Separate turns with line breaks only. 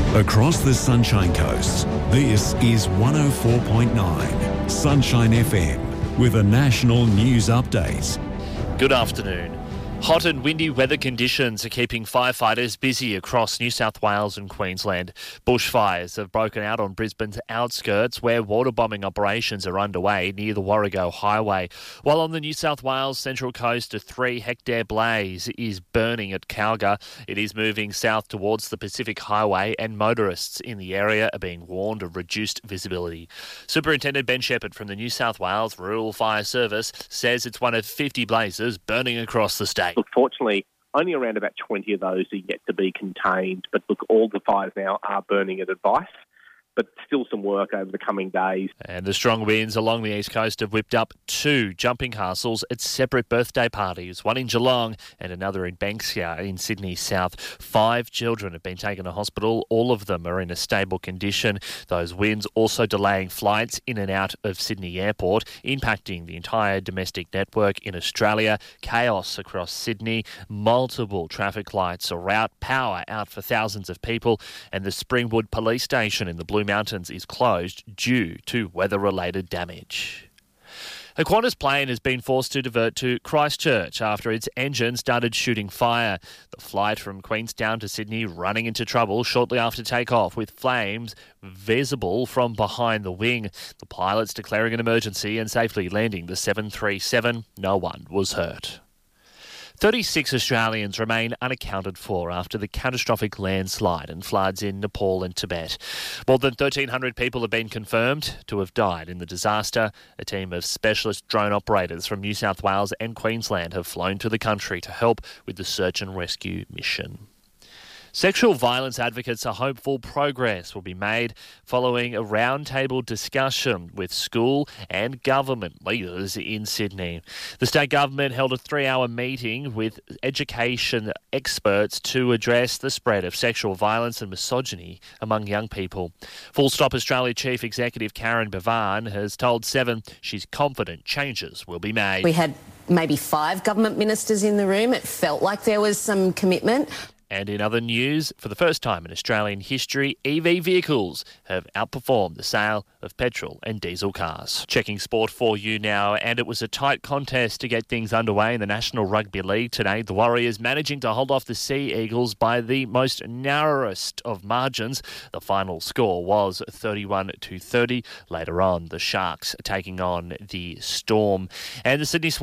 Across the Sunshine Coast, this is 104.9 Sunshine FM with a national news update.
Good afternoon. Hot and windy weather conditions are keeping firefighters busy across New South Wales and Queensland. Bushfires have broken out on Brisbane's outskirts where water bombing operations are underway near the Warrego Highway. While on the New South Wales Central Coast, a 3-hectare blaze is burning at Calga. It is moving south towards the Pacific Highway and motorists in the area are being warned of reduced visibility. Superintendent Ben Shepherd from the New South Wales Rural Fire Service says it's one of 50 blazes burning across the state.
Look, fortunately, only around about 20 of those are yet to be contained. But look, all the fires now are burning at advice, but still some work over the coming days.
And the strong winds along the east coast have whipped up 2 jumping castles at separate birthday parties, one in Geelong and another in Banksia in Sydney South. 5 children have been taken to hospital. All of them are in a stable condition. Those winds also delaying flights in and out of Sydney Airport, impacting the entire domestic network in Australia. Chaos across Sydney. Multiple traffic lights are out. Power out for thousands of people. And the Springwood Police Station in the Blue Mountains is closed due to weather-related damage. A Qantas plane has been forced to divert to Christchurch after its engine started shooting fire. The flight from Queenstown to Sydney running into trouble shortly after takeoff, with flames visible from behind the wing. The pilots declaring an emergency and safely landing the 737. No one was hurt. 36 Australians remain unaccounted for after the catastrophic landslide and floods in Nepal and Tibet. More than 1,300 people have been confirmed to have died in the disaster. A team of specialist drone operators from New South Wales and Queensland have flown to the country to help with the search and rescue mission. Sexual violence advocates are hopeful progress will be made following a roundtable discussion with school and government leaders in Sydney. The state government held a 3-hour meeting with education experts to address the spread of sexual violence and misogyny among young people. Full Stop Australia Chief Executive Karen Bevan has told Seven she's confident changes will be made.
We had maybe 5 government ministers in the room. It felt like there was some commitment.
And in other news, for the first time in Australian history, EV vehicles have outperformed the sale of petrol and diesel cars. Checking sport for you now, and it was a tight contest to get things underway in the National Rugby League today. The Warriors managing to hold off the Sea Eagles by the most narrowest of margins. The final score was 31-30. Later on, the Sharks taking on the Storm. And the Sydney